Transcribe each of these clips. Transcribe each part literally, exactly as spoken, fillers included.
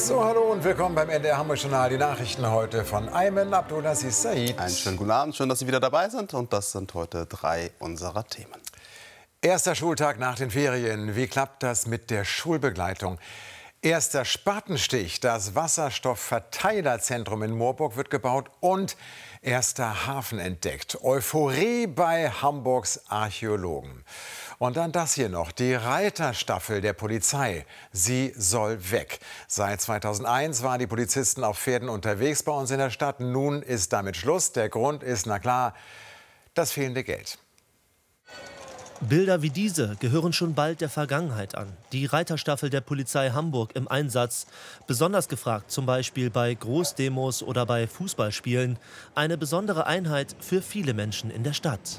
So, hallo und willkommen beim N D R Hamburg Journal. Die Nachrichten heute von Ayman Abdulaziz Said. Einen schönen guten Abend, schön, dass Sie wieder dabei sind. Und das sind heute drei unserer Themen. Erster Schultag nach den Ferien. Wie klappt das mit der Schulbegleitung? Erster Spatenstich. Das Wasserstoffverteilerzentrum in Moorburg wird gebaut und erster Hafen entdeckt. Euphorie bei Hamburgs Archäologen. Und dann das hier noch, die Reiterstaffel der Polizei. Sie soll weg. Seit zweitausendeins waren die Polizisten auf Pferden unterwegs bei uns in der Stadt. Nun ist damit Schluss. Der Grund ist, na klar, das fehlende Geld. Bilder wie diese gehören schon bald der Vergangenheit an. Die Reiterstaffel der Polizei Hamburg im Einsatz. Besonders gefragt zum Beispiel bei Großdemos oder bei Fußballspielen. Eine besondere Einheit für viele Menschen in der Stadt.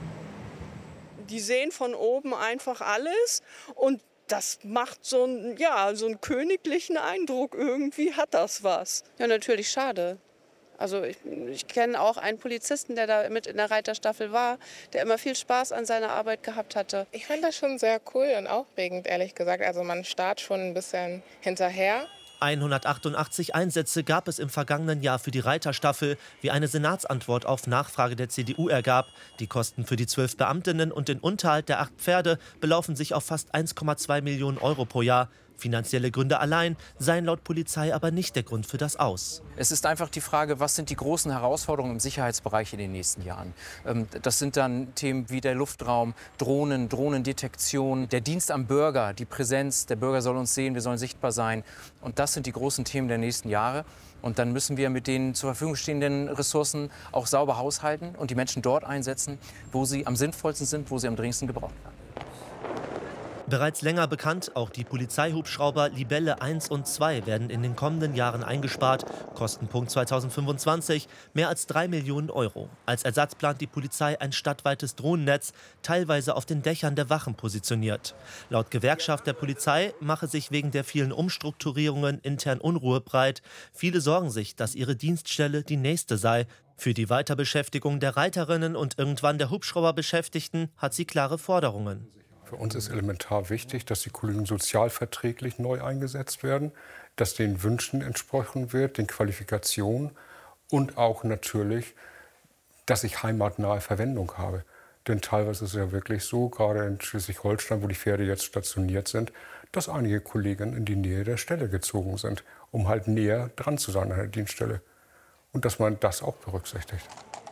Die sehen von oben einfach alles und das macht so einen, ja, so einen königlichen Eindruck. Irgendwie hat das was. Ja, natürlich schade. Also ich, ich kenne auch einen Polizisten, der da mit in der Reiterstaffel war, der immer viel Spaß an seiner Arbeit gehabt hatte. Ich fand das schon sehr cool und aufregend, ehrlich gesagt. Also man starrt schon ein bisschen hinterher. hundertachtundachtzig Einsätze gab es im vergangenen Jahr für die Reiterstaffel, wie eine Senatsantwort auf Nachfrage der C D U ergab. Die Kosten für die zwölf Beamtinnen und den Unterhalt der acht Pferde belaufen sich auf fast eins Komma zwei Millionen Euro pro Jahr. Finanzielle Gründe allein seien laut Polizei aber nicht der Grund für das Aus. Es ist einfach die Frage, was sind die großen Herausforderungen im Sicherheitsbereich in den nächsten Jahren? Das sind dann Themen wie der Luftraum, Drohnen, Drohnendetektion, der Dienst am Bürger, die Präsenz. Der Bürger soll uns sehen, wir sollen sichtbar sein. Und das sind die großen Themen der nächsten Jahre. Und dann müssen wir mit den zur Verfügung stehenden Ressourcen auch sauber haushalten und die Menschen dort einsetzen, wo sie am sinnvollsten sind, wo sie am dringendsten gebraucht werden. Bereits länger bekannt, auch die Polizeihubschrauber Libelle eins und zwei werden in den kommenden Jahren eingespart. Kostenpunkt zweitausendfünfundzwanzig mehr als drei Millionen Euro. Als Ersatz plant die Polizei ein stadtweites Drohnennetz, teilweise auf den Dächern der Wachen positioniert. Laut Gewerkschaft der Polizei mache sich wegen der vielen Umstrukturierungen intern Unruhe breit. Viele sorgen sich, dass ihre Dienststelle die nächste sei. Für die Weiterbeschäftigung der Reiterinnen und irgendwann der Hubschrauberbeschäftigten hat sie klare Forderungen. Für uns ist elementar wichtig, dass die Kollegen sozialverträglich neu eingesetzt werden, dass den Wünschen entsprochen wird, den Qualifikationen und auch natürlich, dass ich heimatnahe Verwendung habe. Denn teilweise ist es ja wirklich so, gerade in Schleswig-Holstein, wo die Pferde jetzt stationiert sind, dass einige Kollegen in die Nähe der Stelle gezogen sind, um halt näher dran zu sein an der Dienststelle. Und dass man das auch berücksichtigt.